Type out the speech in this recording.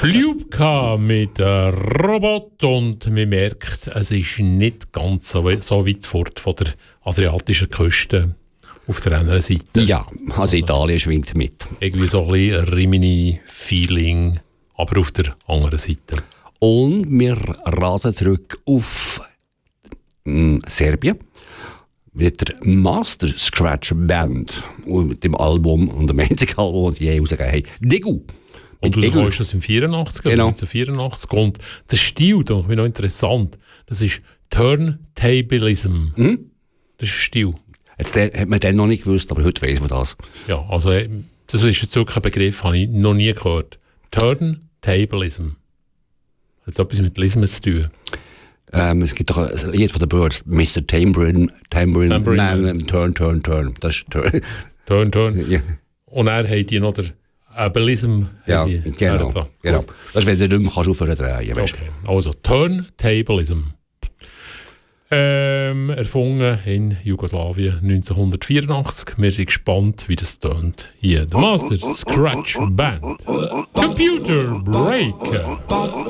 Ljubka mit Robot und man merkt, es ist nicht ganz so weit fort von der adriatischen Küste auf der anderen Seite. Ja, also Italien schwingt mit. Irgendwie so ein bisschen Rimini-Feeling, aber auf der anderen Seite. Und wir rasen zurück auf Serbien mit der Master Scratch Band und mit dem Album und dem einzigen Album, das sie je rausgegeben haben, Degu. Und du kommst das im 84, genau. 1984. Und der Stil, das ist mir noch interessant, das ist Turntablism. Das ist ein Stil. Jetzt hat man den noch nicht gewusst, aber heute weiss man das. Ja, also das ist jetzt wirklich ein Begriff, den ich noch nie gehört. Turntablism. Hat etwas mit Lismen zu tun. Es gibt doch ein Lied von den Birds, Mr. Tambourine Man, Turn. Das ist Turn. Ja. Und er hat die noch der Ableism. Ja, genau. Das ist, wenn du nicht mehr aufhören drehen kannst. Okay, also Turntablism. Erfunden in Jugoslawien 1984. Wir sind gespannt, wie das tönt. Hier, der Master Scratch Band. Computer Break.